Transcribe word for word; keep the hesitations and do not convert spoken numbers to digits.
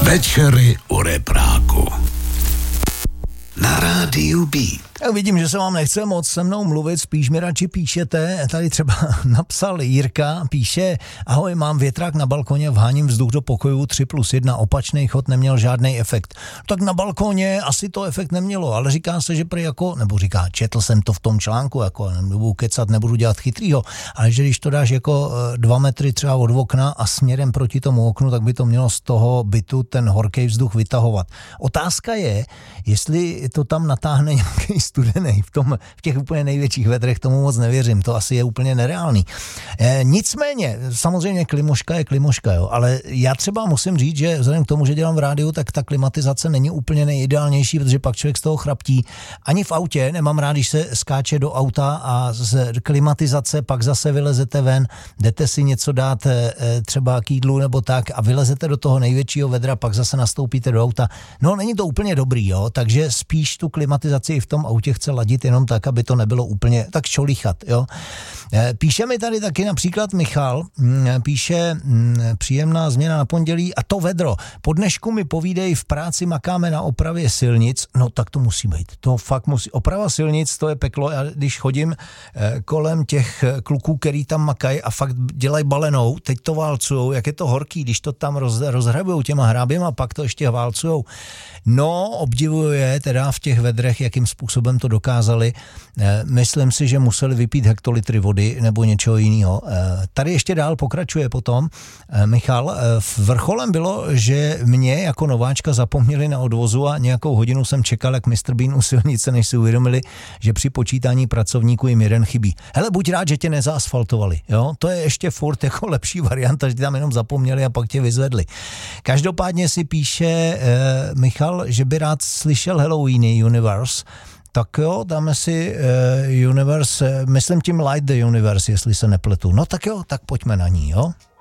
Večery u repráku. Na rádiu Beat. Já vidím, že se vám nechce moc se mnou mluvit, spíš mi radši píšete. Tady třeba napsal Jirka, píše: ahoj, mám větrák na balkoně, vháním vzduch do pokoju, tři plus jedna, opačný chod neměl žádný efekt. Tak na balkoně asi to efekt nemělo, ale říká se, že prý jako, nebo říká, četl jsem to v tom článku, jako nebudu kecat, nebudu dělat chytrýho, ale že když to dáš jako dva metry třeba od okna a směrem proti tomu oknu, tak by to mělo z toho bytu ten horký vzduch vytahovat. Otázka je, jestli to tam natáhne nějaký studený. V, tom, v těch úplně největších vedrech tomu moc nevěřím. To asi je úplně nereálný. E, nicméně, samozřejmě klimoška je klimoška, jo, ale já třeba musím říct, že vzhledem k tomu, že dělám v rádiu, tak ta klimatizace není úplně nejideálnější, protože pak člověk z toho chraptí. Ani v autě nemám rád, když se skáče do auta a z klimatizace pak zase vylezete ven, jdete si něco dát e, třeba k jídlu nebo tak a vylezete do toho největšího vedra, pak zase nastoupíte do auta. No, není to úplně dobrý, jo, takže spíš tu klimatizaci v tom autě chce ladit jenom tak, aby to nebylo úplně tak čolichat, jo. Píše mi tady taky například Michal, píše: příjemná změna na pondělí a to vedro. Po dnešku mi povídej, v práci makáme na opravě silnic. No tak to musí být. To fakt musí. Oprava silnic, to je peklo. Já když chodím kolem těch kluků, který tam makají a fakt dělají balenou, teď to válcujou, jak je to horký, když to tam roz, rozhrabujou těma hráběma, pak to ještě válcujou. No, obdivuju je teda v těch vedrech, jakým způsobem to dokázali. Myslím si, že museli vypít hektolitry vody nebo něčeho jiného. Tady ještě dál pokračuje potom Michal. Vrcholem bylo, že mě jako nováčka zapomněli na odvozu a nějakou hodinu jsem čekal, jak mister Bean u silnice, než si uvědomili, že při počítání pracovníků jim jeden chybí. Hele, buď rád, že tě nezaasfaltovali. Jo? To je ještě furt jako lepší varianta, že tam jenom zapomněli a pak tě vyzvedli. Každopádně si píše eh, Michal, že by rád slyšel Halloweeny Universe. Tak jo, dáme si uh, Universe, myslím tím Light the Universe, jestli se nepletu. No tak jo, tak pojďme na ní, jo.